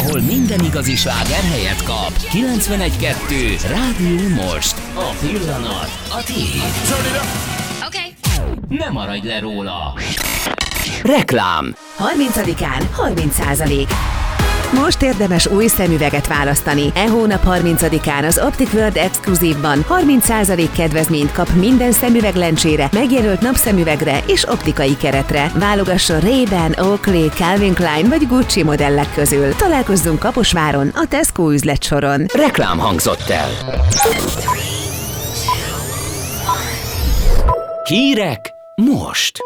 ahol minden igazi sláger helyet kap. 91.2 Rádió Most. A pillanat a tiéd. Okay. Ne maradj le róla. Reklám. 30-án 30%. Most érdemes új szemüveget választani. E hónap 30-án az Optic World Exclusive-ban 30% kedvezményt kap minden szemüveglencsére, megjelölt napszemüvegre és optikai keretre. Válogasson Ray-Ban, Oakley, Calvin Klein vagy Gucci modellek közül. Találkozzunk Kaposváron, a Tesco üzletsoron. Reklám hangzott el. Hírek most.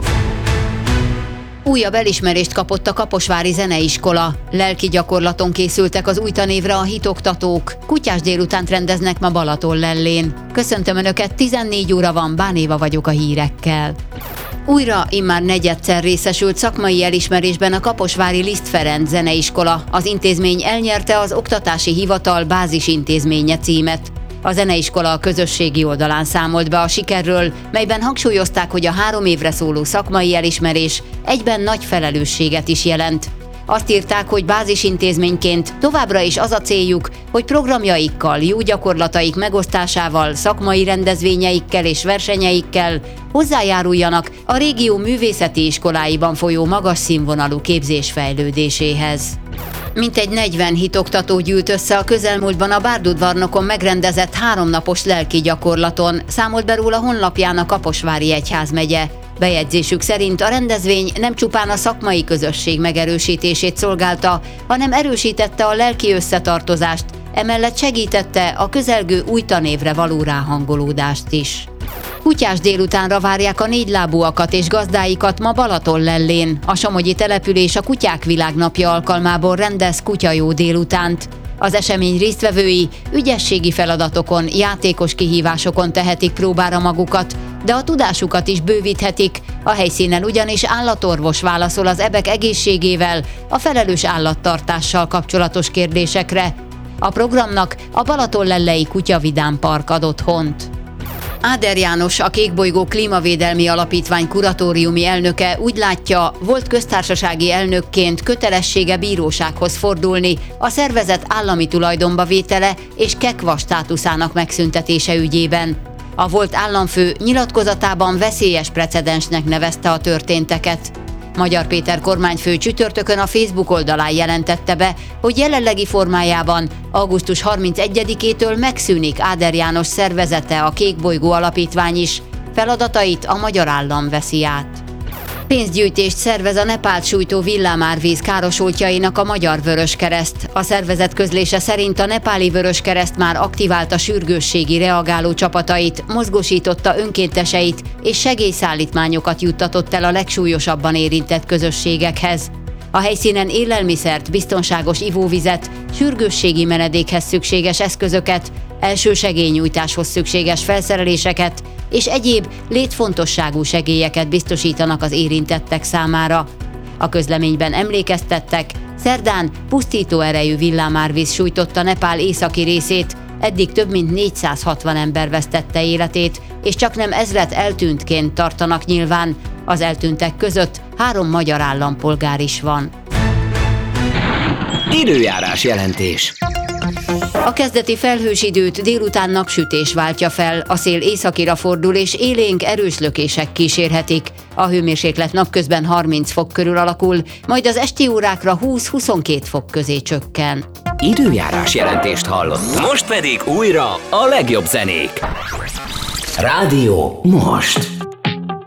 Újabb elismerést kapott a kaposvári zeneiskola. Lelki gyakorlaton készültek az új tanévre a hitoktatók. Kutyás délutánt rendeznek ma Balatonlellén. Köszöntöm Önöket, 14 óra van, Bánéva vagyok a hírekkel. Újra immár negyedszer részesült szakmai elismerésben a kaposvári Liszt Ferenc zeneiskola. Az intézmény elnyerte az Oktatási Hivatal bázisintézménye címet. A zeneiskola a közösségi oldalán számolt be a sikerről, melyben hangsúlyozták, hogy a 3 évre szóló szakmai elismerés egyben nagy felelősséget is jelent. Azt írták, hogy bázisintézményként továbbra is az a céljuk, hogy programjaikkal, jó gyakorlataik megosztásával, szakmai rendezvényeikkel és versenyeikkel hozzájáruljanak a régió művészeti iskoláiban folyó magas színvonalú képzés fejlődéséhez. Mintegy 40 hitoktató gyűlt össze a közelmúltban a Bárdudvarnokon megrendezett 3 napos lelki gyakorlaton, számolt be róla honlapján a Kaposvári Egyházmegye. Bejegyzésük szerint a rendezvény nem csupán a szakmai közösség megerősítését szolgálta, hanem erősítette a lelki összetartozást, emellett segítette a közelgő új tanévre való ráhangolódást is. Kutyás délutánra várják a négylábúakat és gazdáikat ma Balatonlellén. A somogyi település a Kutyák Világnapja alkalmából rendez kutyajó délutánt. Az esemény résztvevői ügyességi feladatokon, játékos kihívásokon tehetik próbára magukat, de a tudásukat is bővíthetik. A helyszínen ugyanis állatorvos válaszol az ebek egészségével, a felelős állattartással kapcsolatos kérdésekre. A programnak a Balatonlellei Kutyavidám Park ad otthont. Áder János, a Kékbolygó Klímavédelmi Alapítvány kuratóriumi elnöke úgy látja, volt köztársasági elnökként kötelessége bírósághoz fordulni a szervezet állami tulajdonba vétele és KEKVA státuszának megszüntetése ügyében. A volt államfő nyilatkozatában veszélyes precedensnek nevezte a történteket. Magyar Péter kormányfő csütörtökön a Facebook oldalán jelentette be, hogy jelenlegi formájában augusztus 31-től megszűnik Áder János szervezete, a Kékbolygó Alapítvány is, feladatait a magyar állam veszi át. Pénzgyűjtést szervez a Nepált sújtó villámárvíz károsultjainak a Magyar Vöröskereszt. A szervezet közlése szerint a nepáli Vöröskereszt már aktiválta sürgősségi reagáló csapatait, mozgósította önkénteseit és segélyszállítmányokat juttatott el a legsúlyosabban érintett közösségekhez. A helyszínen élelmiszert, biztonságos ivóvizet, sürgősségi menedékhez szükséges eszközöket, elsősegélynyújtáshoz szükséges felszereléseket és egyéb létfontosságú segélyeket biztosítanak az érintettek számára. A közleményben emlékeztettek, szerdán pusztító erejű villámárvíz sújtotta Nepál északi részét, eddig több mint 460 ember vesztette életét, és csaknem ezret eltűntként tartanak nyilván. Az eltűntek között 3 magyar állampolgár is van. Időjárás jelentés. A kezdeti felhős időt délután napsütés váltja fel, a szél északira fordul és élénk erős lökések kísérhetik. A hőmérséklet napközben 30 fok körül alakul, majd az esti órákra 20-22 fok közé csökken. Időjárás jelentést hallott. Most pedig újra a legjobb zenék. Rádió Most.